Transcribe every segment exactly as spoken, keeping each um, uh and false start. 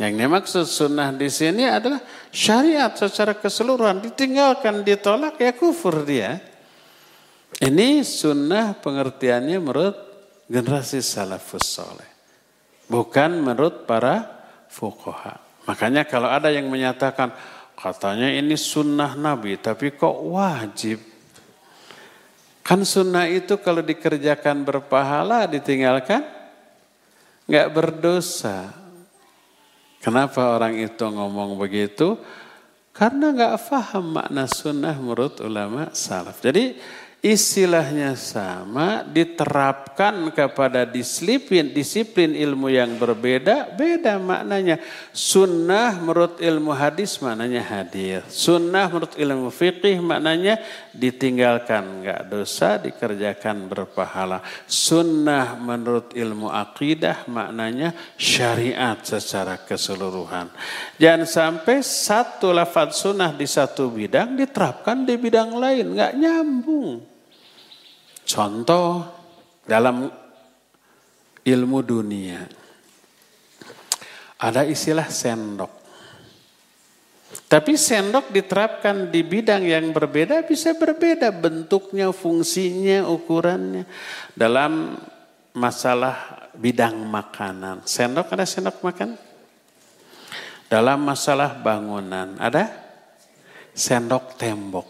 Yang dimaksud sunnah di sini adalah syariat secara keseluruhan. Ditinggalkan, ditolak, ya kufur dia. Ini sunnah pengertiannya menurut generasi salafus soleh. Bukan menurut para fuqaha. Makanya kalau ada yang menyatakan, katanya ini sunnah Nabi, tapi kok wajib? Kan sunnah itu kalau dikerjakan berpahala, ditinggalkan nggak berdosa. Kenapa orang itu ngomong begitu? Karena nggak paham makna sunnah menurut ulama salaf. Jadi istilahnya sama, diterapkan kepada disiplin disiplin ilmu yang berbeda, beda maknanya. Sunnah menurut ilmu hadis maknanya hadir. Sunnah menurut ilmu fikih maknanya ditinggalkan nggak dosa, dikerjakan berpahala. Sunnah menurut ilmu akidah maknanya syariat secara keseluruhan. Jangan sampai satu lafaz sunnah di satu bidang diterapkan di bidang lain, nggak nyambung. Contoh dalam ilmu dunia ada istilah sendok. Tapi sendok diterapkan di bidang yang berbeda bisa berbeda bentuknya, fungsinya, ukurannya. Dalam masalah bidang makanan, sendok ada sendok makan. Dalam masalah bangunan ada sendok tembok.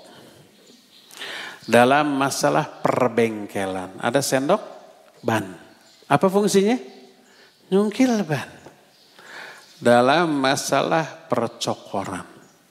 Dalam masalah perbengkelan ada sendok ban. Apa fungsinya? Nyungkil ban. Dalam masalah percokoran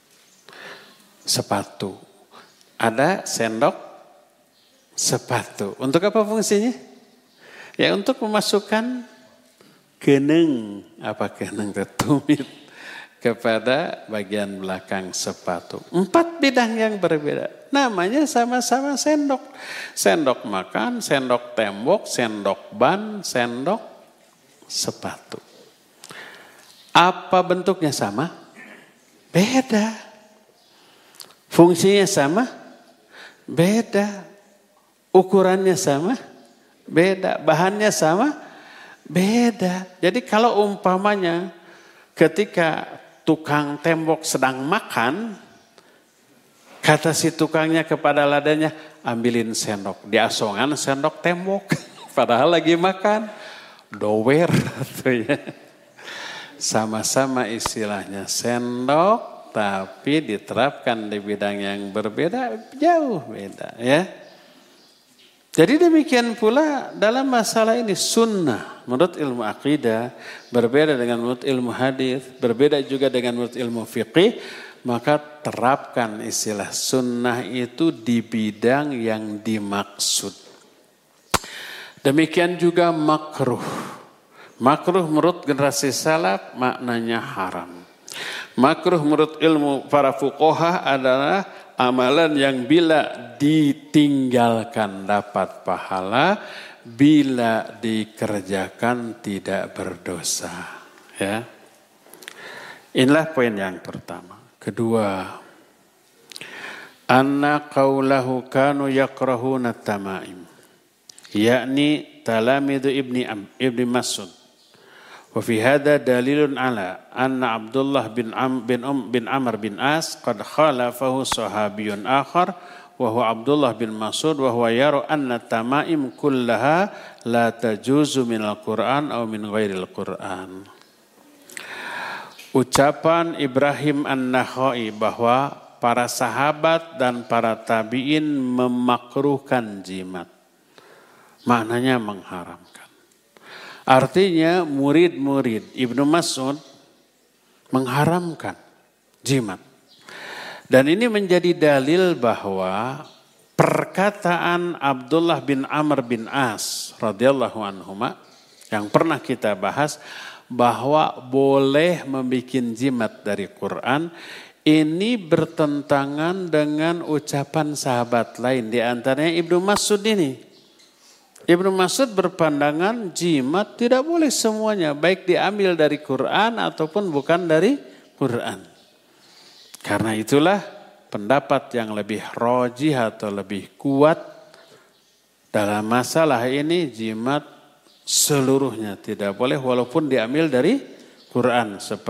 sepatu ada sendok sepatu. Untuk apa fungsinya? Ya untuk memasukkan keneng, apa keneng tumit kepada bagian belakang sepatu. Empat bidang yang berbeda. Namanya sama-sama sendok. Sendok makan, sendok tembok, sendok ban, sendok sepatu. Apa bentuknya sama? Beda. Fungsinya sama? Beda. Ukurannya sama? Beda. Bahannya sama? Beda. Jadi kalau umpamanya ketika tukang tembok sedang makan, kata si tukangnya kepada ladanya, ambilin sendok. Diasongan sendok tembok. Padahal lagi makan. Dower. Sama-sama istilahnya sendok, tapi diterapkan di bidang yang berbeda, jauh beda. Ya. Jadi demikian pula dalam masalah ini sunnah menurut ilmu akidah berbeda dengan menurut ilmu hadis, berbeda juga dengan menurut ilmu fiqih, maka terapkan istilah sunnah itu di bidang yang dimaksud. Demikian juga makruh. Makruh menurut generasi salaf maknanya haram. Makruh menurut ilmu para fuqaha adalah amalan yang bila ditinggalkan dapat pahala, bila dikerjakan tidak berdosa. Ya. Inilah poin yang pertama. Kedua, anna qaulahu kanu yakrahuna tamaim, yakni talamidu ibni ibni Mas'ud. Wa fi hadha dalilun ala anna Abdullah bin Am bin Um bin Amr bin As qad khalafahu sahabiyyun akhar wa huwa Abdullah bin Mas'ud wa huwa yara anna tamaim kullaha la tajuzu minal Qur'an aw min ghairil Qur'an. Ucapan Ibrahim An-Nakhai bahwa para sahabat dan para tabi'in memakruhkan jimat. Maknanya mengharamkan. Artinya murid-murid Ibnu Mas'ud mengharamkan jimat. Dan ini menjadi dalil bahwa perkataan Abdullah bin Amr bin As radhiyallahu anhuma yang pernah kita bahas bahwa boleh membikin jimat dari Quran ini bertentangan dengan ucapan sahabat lain, di antaranya Ibnu Mas'ud ini. Ibnu Mas'ud berpandangan jimat tidak boleh semuanya, baik diambil dari Quran ataupun bukan dari Quran. Karena itulah pendapat yang lebih rajih atau lebih kuat dalam masalah ini, jimat seluruhnya tidak boleh walaupun diambil dari Quran.